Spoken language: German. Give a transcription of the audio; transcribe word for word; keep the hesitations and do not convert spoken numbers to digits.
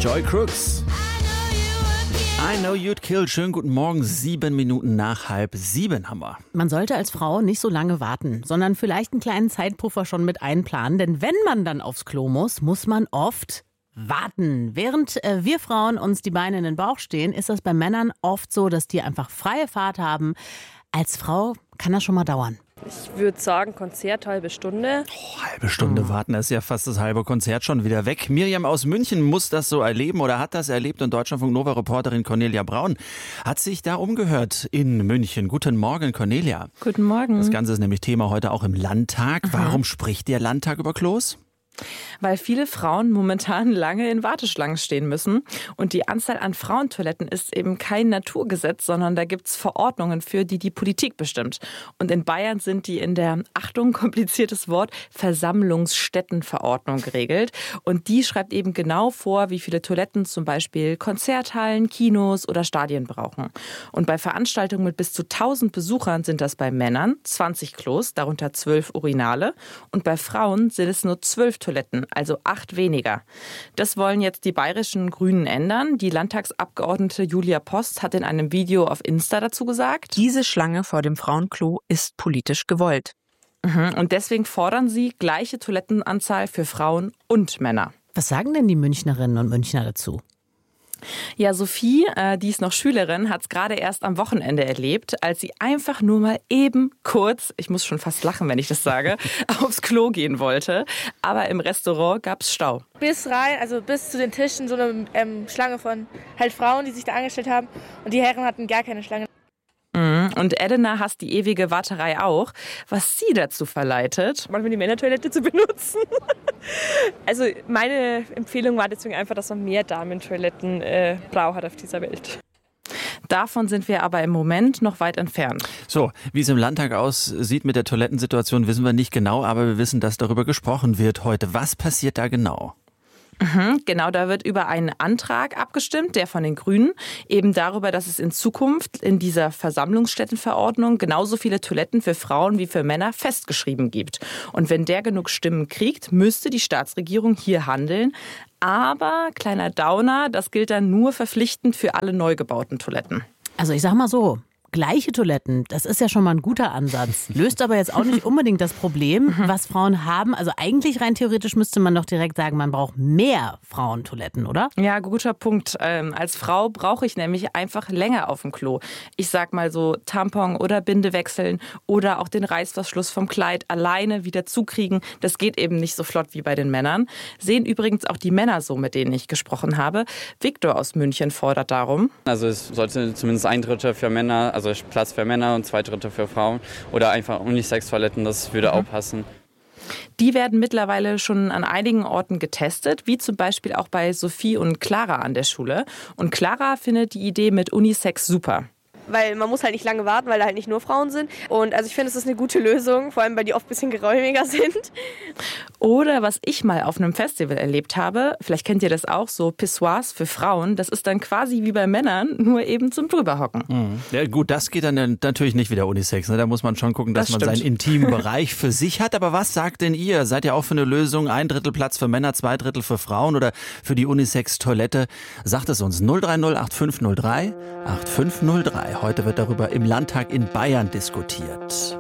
Joy Crooks. I know you'd kill. Schönen guten Morgen. Sieben Minuten nach halb sieben haben wir. Man sollte als Frau nicht so lange warten, sondern vielleicht einen kleinen Zeitpuffer schon mit einplanen. Denn wenn man dann aufs Klo muss, muss man oft warten. Während äh, wir Frauen uns die Beine in den Bauch stehen, ist das bei Männern oft so, dass die einfach freie Fahrt haben. Als Frau kann das schon mal dauern. Ich würde sagen, Konzert, halbe Stunde. Oh, halbe Stunde warten, das ist ja fast das halbe Konzert schon wieder weg. Miriam aus München muss das so erleben oder hat das erlebt und Deutschlandfunk Nova-Reporterin Cornelia Braun hat sich da umgehört in München. Guten Morgen, Cornelia. Guten Morgen. Das Ganze ist nämlich Thema heute auch im Landtag. Aha. Warum spricht der Landtag über Klos? Weil viele Frauen momentan lange in Warteschlangen stehen müssen. Und die Anzahl an Frauentoiletten ist eben kein Naturgesetz, sondern da gibt es Verordnungen für, die die Politik bestimmt. Und in Bayern sind die in der, Achtung, kompliziertes Wort, Versammlungsstättenverordnung geregelt. Und die schreibt eben genau vor, wie viele Toiletten zum Beispiel Konzerthallen, Kinos oder Stadien brauchen. Und bei Veranstaltungen mit bis zu tausend Besuchern sind das bei Männern zwanzig Klos, darunter zwölf Urinale. Und bei Frauen sind es nur zwölf Toiletten, also acht weniger. Das wollen jetzt die bayerischen Grünen ändern. Die Landtagsabgeordnete Julia Post hat in einem Video auf Insta dazu gesagt: Diese Schlange vor dem Frauenklo ist politisch gewollt. Und deswegen fordern sie gleiche Toilettenanzahl für Frauen und Männer. Was sagen denn die Münchnerinnen und Münchner dazu? Ja, Sophie, äh, die ist noch Schülerin, hat es gerade erst am Wochenende erlebt, als sie einfach nur mal eben kurz, ich muss schon fast lachen, wenn ich das sage, aufs Klo gehen wollte. Aber im Restaurant gab es Stau. Bis rein, also bis zu den Tischen, so eine ähm, Schlange von halt Frauen, die sich da angestellt haben. Und die Herren hatten gar keine Schlange. Und Elena hasst die ewige Warterei auch, was sie dazu verleitet, manchmal die Männertoilette zu benutzen. Also meine Empfehlung war deswegen einfach, dass man mehr Damentoiletten äh, braucht auf dieser Welt. Davon sind wir aber im Moment noch weit entfernt. So, wie es im Landtag aussieht mit der Toilettensituation, wissen wir nicht genau, aber wir wissen, dass darüber gesprochen wird heute. Was passiert da genau? Mhm, genau, da wird über einen Antrag abgestimmt, der von den Grünen, eben darüber, dass es in Zukunft in dieser Versammlungsstättenverordnung genauso viele Toiletten für Frauen wie für Männer festgeschrieben gibt. Und wenn der genug Stimmen kriegt, müsste die Staatsregierung hier handeln. Aber, kleiner Downer, das gilt dann nur verpflichtend für alle neu gebauten Toiletten. Also ich sag mal so, gleiche Toiletten, das ist ja schon mal ein guter Ansatz. Löst aber jetzt auch nicht unbedingt das Problem, was Frauen haben. Also eigentlich rein theoretisch müsste man doch direkt sagen, man braucht mehr Frauentoiletten, oder? Ja, guter Punkt. Ähm, als Frau brauche ich nämlich einfach länger auf dem Klo. Ich sag mal so Tampon oder Binde wechseln oder auch den Reißverschluss vom Kleid alleine wieder zukriegen. Das geht eben nicht so flott wie bei den Männern. Sehen übrigens auch die Männer so, mit denen ich gesprochen habe. Viktor aus München fordert darum. Also es sollte zumindest ein Drittel für Männer, also Platz für Männer und zwei Drittel für Frauen oder einfach Unisex-Toiletten, das würde mhm. auch passen. Die werden mittlerweile schon an einigen Orten getestet, wie zum Beispiel auch bei Sophie und Clara an der Schule. Und Clara findet die Idee mit Unisex super. Weil man muss halt nicht lange warten, weil da halt nicht nur Frauen sind. Und also ich finde, es ist eine gute Lösung, vor allem, weil die oft ein bisschen geräumiger sind. Oder was ich mal auf einem Festival erlebt habe, vielleicht kennt ihr das auch, so Pissoirs für Frauen. Das ist dann quasi wie bei Männern, nur eben zum Drüberhocken. Mhm. Ja gut, das geht dann natürlich nicht wieder Unisex. Ne? Da muss man schon gucken, dass das man seinen intimen Bereich für sich hat. Aber was sagt denn ihr? Seid ihr auch für eine Lösung? Ein Drittel Platz für Männer, zwei Drittel für Frauen oder für die Unisex-Toilette? Sagt es uns null drei null acht fünf null drei acht fünf null drei. Heute wird darüber im Landtag in Bayern diskutiert.